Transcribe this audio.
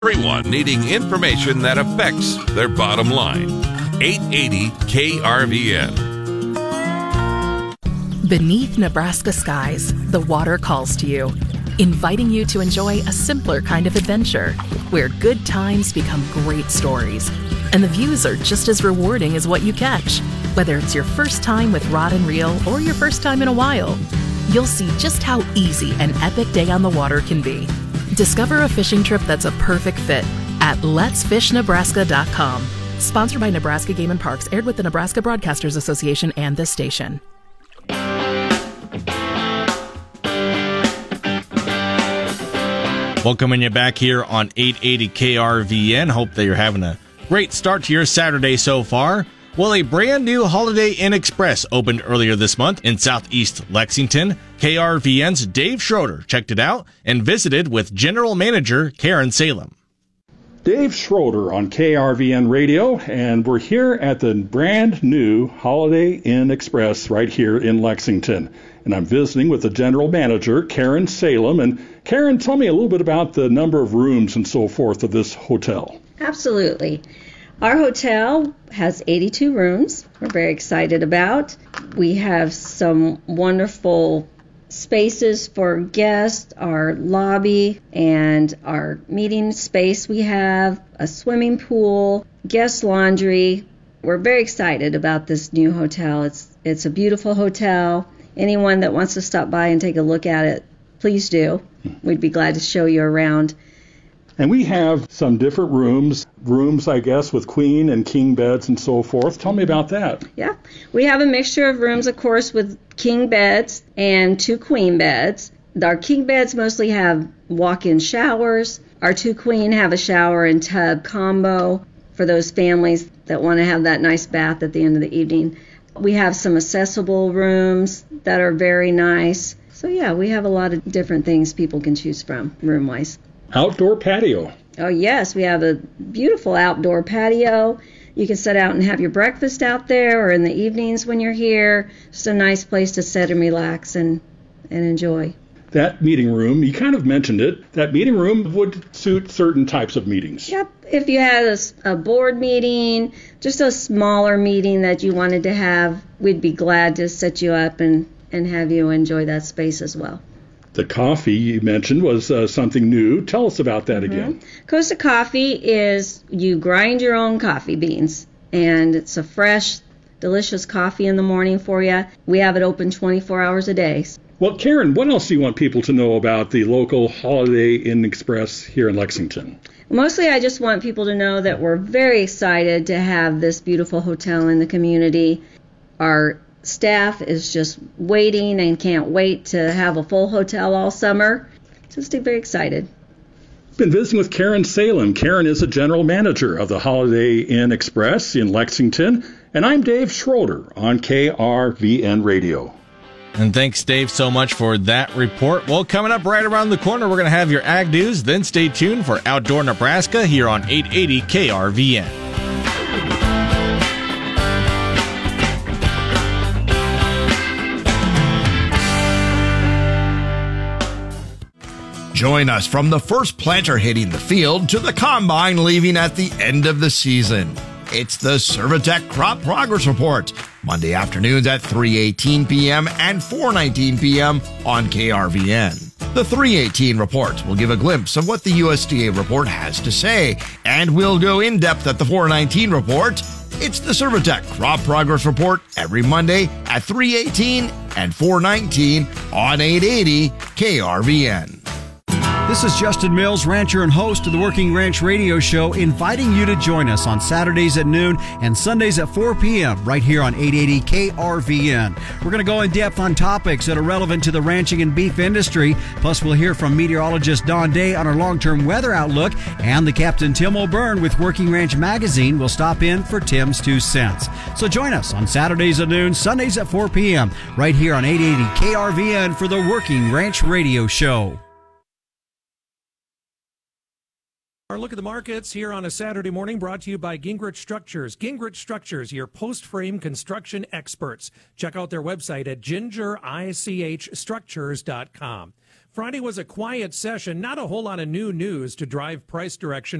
Everyone needing information that affects their bottom line. 880 KRVN. Beneath Nebraska skies, the water calls to you, inviting you to enjoy a simpler kind of adventure where good times become great stories. And the views are just as rewarding as what you catch. Whether it's your first time with rod and reel or your first time in a while, you'll see just how easy an epic day on the water can be. Discover a fishing trip that's a perfect fit at letsfishnebraska.com. Sponsored by Nebraska Game and Parks, aired with the Nebraska Broadcasters Association and this station. Welcoming you back here on 880 KRVN. Hope that you're having a great start to your Saturday so far. Well, a brand new Holiday Inn Express opened earlier this month in southeast Lexington. KRVN's Dave Schroeder checked it out and visited with General Manager Karen Salem. Dave Schroeder on KRVN Radio, and we're here at the brand new Holiday Inn Express right here in Lexington. And I'm visiting with the General Manager, Karen Salem. And Karen, tell me a little bit about the number of rooms and so forth of this hotel. Absolutely. Our hotel has 82 rooms. We're very excited about. We have some wonderful spaces for guests, our lobby and our meeting space. We have a swimming pool, guest laundry. We're very excited about this new hotel. It's a beautiful hotel. Anyone that wants to stop by and take a look at it, please do. We'd be glad to show you around. And we have some different rooms, I guess, with queen and king beds and so forth. Tell me about that. Yeah. We have a mixture of rooms, of course, with king beds and 2 queen beds. Our king beds mostly have walk-in showers. Our 2 queen have a shower and tub combo for those families that want to have that nice bath at the end of the evening. We have some accessible rooms that are very nice. So, yeah, we have a lot of different things people can choose from room-wise. Outdoor patio. Oh, yes. We have a beautiful outdoor patio. You can sit out and have your breakfast out there, or in the evenings when you're here. Just a nice place to sit and relax and enjoy. That meeting room, you kind of mentioned it, that meeting room would suit certain types of meetings. Yep. If you had a board meeting, just a smaller meeting that you wanted to have, we'd be glad to set you up and have you enjoy that space as well. The coffee you mentioned was something new. Tell us about that again. Costa Coffee is you grind your own coffee beans, and it's a fresh, delicious coffee in the morning for you. We have it open 24 hours a day. Well, Karen, what else do you want people to know about the local Holiday Inn Express here in Lexington? Mostly I just want people to know that we're very excited to have this beautiful hotel in the community. Our staff is just waiting and can't wait to have a full hotel all summer. Just very excited. Been visiting with Karen Salem. Karen is a general manager of the Holiday Inn Express in Lexington, and I'm Dave Schroeder on KRVN Radio. And thanks, Dave, so much for that report. Well, coming up right around the corner, we're going to have your Ag News. Then stay tuned for Outdoor Nebraska here on 880 KRVN. Join us from the first planter hitting the field to the combine leaving at the end of the season. It's the Servitech Crop Progress Report, Monday afternoons at 3:18 p.m. and 4:19 p.m. on KRVN. The 3:18 report will give a glimpse of what the USDA report has to say, and we'll go in depth at the 4:19 report. It's the Servitech Crop Progress Report every Monday at 3:18 and 4:19 on 880 KRVN. This is Justin Mills, rancher and host of the Working Ranch Radio Show, inviting you to join us on Saturdays at noon and Sundays at 4 p.m. right here on 880 KRVN. We're going to go in depth on topics that are relevant to the ranching and beef industry. Plus, we'll hear from meteorologist Don Day on our long-term weather outlook, and the Captain Tim O'Byrne with Working Ranch Magazine will stop in for Tim's 2 cents. So join us on Saturdays at noon, Sundays at 4 p.m. right here on 880 KRVN for the Working Ranch Radio Show. Our look at the markets here on a Saturday morning brought to you by Gingrich Structures. Gingrich Structures, your post-frame construction experts. Check out their website at gingerichstructures.com. Friday was a quiet session, not a whole lot of new news to drive price direction.